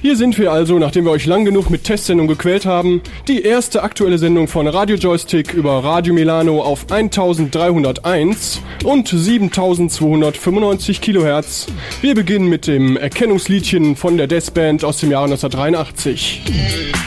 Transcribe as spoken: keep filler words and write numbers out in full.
Hier sind wir also, nachdem wir euch lang genug mit Testsendungen gequält haben. Die erste aktuelle Sendung von Radio Joystick über Radio Milano auf eintausenddreihunderteins und siebentausendzweihundertfünfundneunzig Kilohertz. Wir beginnen mit dem Erkennungsliedchen von der Death Band aus dem Jahre neunzehnhundertdreiundachtzig.